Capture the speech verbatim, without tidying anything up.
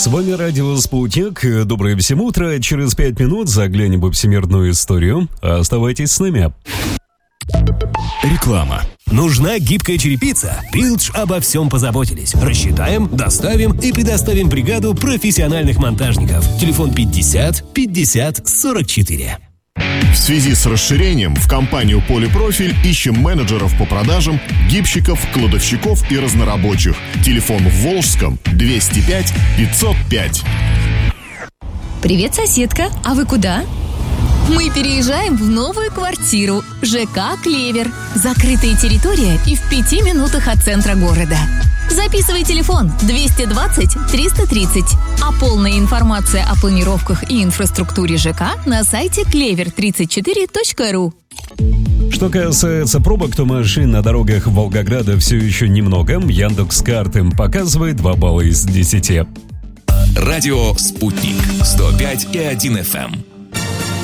С вами радио «Спутник». Доброе всем утро. Через пять минут заглянем в всемирную историю. Оставайтесь с нами. Реклама. Нужна гибкая черепица? Пилдж обо всем позаботились. Рассчитаем, доставим и предоставим бригаду профессиональных монтажников. Телефон пятьдесят пятьдесят сорок четыре. В связи с расширением в компанию «Полипрофиль» ищем менеджеров по продажам, гибщиков, кладовщиков и разнорабочих. Телефон в Волжском двести пять пятьсот пять. Привет, соседка. А вы куда? Мы переезжаем в новую квартиру. ЖК «Клевер». Закрытая территория и в пяти минутах от центра города. Записывай телефон двести двадцать триста тридцать. А полная информация о планировках и инфраструктуре ЖК на сайте клевер тридцать четыре точка ру. Что касается пробок, то машин на дорогах Волгограда все еще немного. Яндекс.Карты показывает два балла из десяти. Радио «Спутник» сто пять и один эф эм.